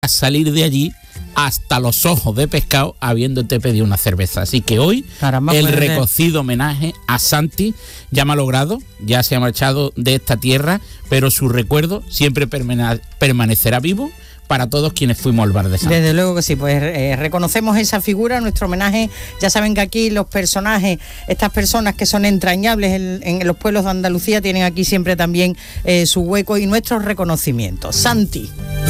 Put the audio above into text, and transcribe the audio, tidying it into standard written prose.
salir de allí hasta los ojos de pescado habiéndote pedido una cerveza. Así que hoy el recocido homenaje a Santi ya me ha logrado, ya se ha marchado de esta tierra, pero su recuerdo siempre permanecerá vivo para todos quienes fuimos al bar de Santi. Desde luego que sí, pues reconocemos esa figura, nuestro homenaje. Ya saben que aquí los personajes, estas personas que son entrañables en los pueblos de Andalucía, tienen aquí siempre también su hueco y nuestros reconocimientos. Santi.